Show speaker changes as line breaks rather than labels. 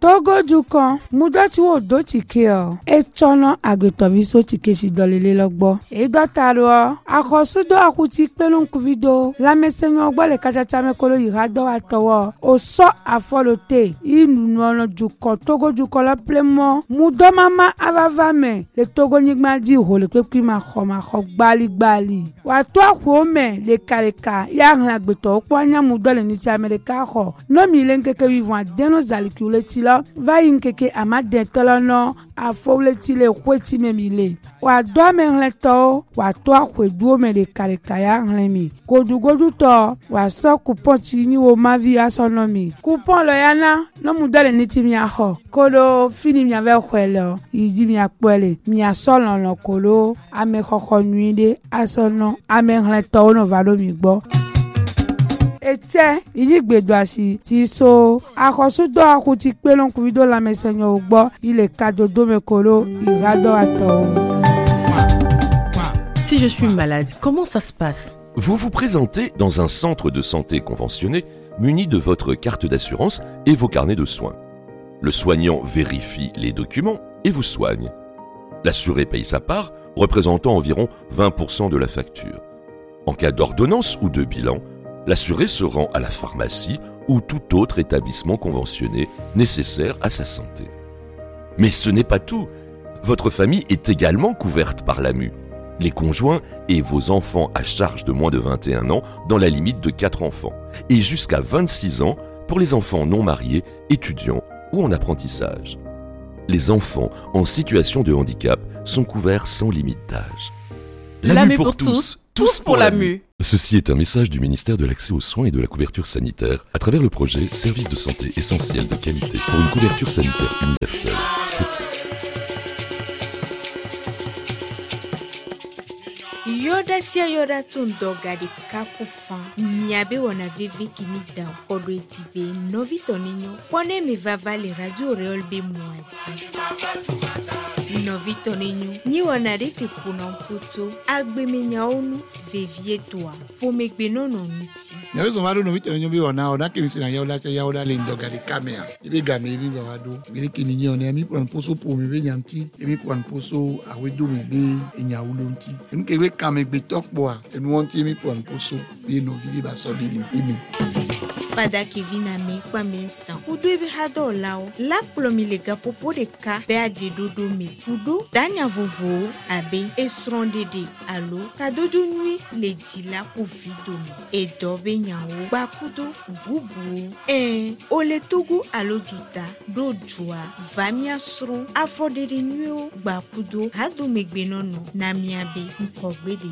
Togo dukan mudoti wo do tike o e chono agretoviso tike si dolele logbo e dotaro akosudo akuti pelun kuvido la mesenyo gbo le kachacha mekolo irado atowo o so afolote inu no dukan Togo dukan la plemo mudo mama avavame le Togo nyigma di ho le pepi ma kho gbali wa to akwo me le kareka ya hlan agbeto opo anya mudo le ni ti America ho no mi le nkeke vivant deno zalikule tilo va yinkeke amade tolono afowle tile kweti memile wa do me hleto wa to akwedu me le kareka ya hlenmi godugodu to wa so coupon ti ni wo ma vi asonomi coupon lo yana no mudo le ni ti mi aho kolo fini mi ave kwelo yidi mi akpele mi asolo no kolo ame khokho nuide asono ame hleto no valo mi gbo ete iligbedoasi ti so akosudo akuti pelon kuvido la mesenyo ogbo ile kadodo mekolo irado ato.
Si je suis malade, comment ça se passe?
Vous vous présentez dans un centre de santé conventionné muni de votre carte d'assurance et vos carnets de soins. Le soignant vérifie les documents et vous soigne. L'assuré paye sa part, représentant environ 20% de la facture. En cas d'ordonnance ou de bilan, l'assuré se rend à la pharmacie ou tout autre établissement conventionné nécessaire à sa santé. Mais ce n'est pas tout. Votre famille est également couverte par l'AMU. Les conjoints et vos enfants à charge de moins de 21 ans dans la limite de 4 enfants et jusqu'à 26 ans pour les enfants non mariés, étudiants ou en apprentissage. Les enfants en situation de handicap sont couverts sans limite d'âge.
L'AMU pour tous, tous pour l'AMU.
Ceci est un message du ministère de l'Accès aux soins et de la couverture sanitaire à travers le projet Services de santé essentiels de qualité pour une couverture sanitaire universelle.
Yoda sia yoda tundoga de kakufan miabe wana veve kimi da kodo etibe novito ninyo pone mi vava le radio reol be muati novito ninyo ni wana reke kuna mputo agbe menya onu vevie toa pomegbe nono nti
nyawezo maro novito ninyo be ona kimi sina yoda le ndoga de kamera ibe game ni do wado ibe kini nyo ne mi pon poso po mi be nyanti mi pon poso awedo mi be enyawulo nti nkebe kamegbe tokboa en wonti mi pon poso bi no vidi ba so dili imi
Fada Kevin ame kwa mensan udo ebe hado lao la plomi lega popo de ka be aje dodo me udo danya vovo abe esron dede alo kadodo nui le dila ku vido e dobe nyawo ba kudo gugu ole togo alo duta do jua vamia sron afodede nui ba kudo hado megbe nono na miabe nkogbe de